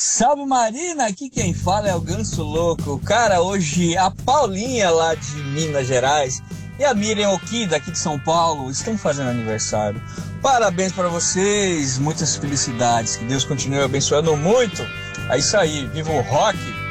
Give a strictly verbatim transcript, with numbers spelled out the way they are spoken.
Salve Marina, aqui quem fala é o Ganso Louco. Cara, hoje a Paulinha lá de Minas Gerais e a Miriam Okida aqui de São Paulo estão fazendo aniversário. Parabéns para vocês, muitas felicidades, que Deus continue abençoando muito. É isso aí, viva o rock!